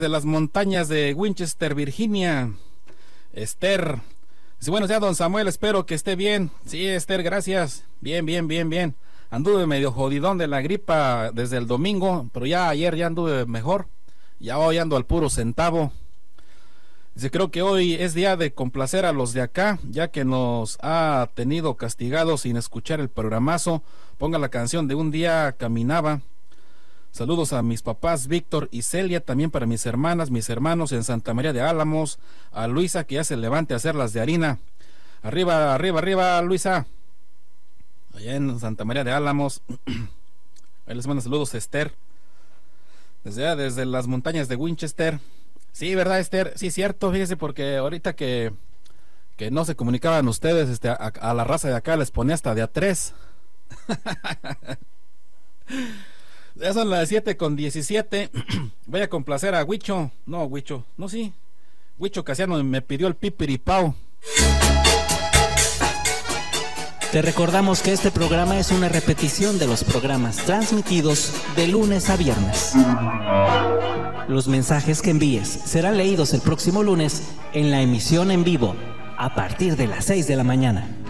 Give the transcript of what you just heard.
de las montañas de Winchester, Virginia, Esther. Dice, buenos días, don Samuel, espero que esté bien. Sí, Esther, gracias. Bien. Anduve medio jodidón de la gripa desde el domingo, pero ya ayer ya anduve mejor. Ya hoy ando al puro centavo. Dice, creo que hoy es día de complacer a los de acá, ya que nos ha tenido castigados sin escuchar el programazo. Ponga la canción de Un día caminaba. Saludos a mis papás Víctor y Celia, también para mis hermanas, mis hermanos en Santa María de Álamos, a Luisa que ya se levante a hacer las de harina. Arriba, Luisa. Allá en Santa María de Álamos. Ahí les mando saludos a Esther. Desde las montañas de Winchester. Sí, ¿verdad, Esther? Sí, cierto, fíjese, porque ahorita que no se comunicaban ustedes, a la raza de acá les ponía hasta de a 3. Ya son las 7:17. Voy a complacer a Huicho. No, sí. Huicho Casiano me pidió el pipiripao. Te recordamos que este programa es una repetición de los programas transmitidos de lunes a viernes. Los mensajes que envíes serán leídos el próximo lunes en la emisión en vivo a partir de las 6 de la mañana.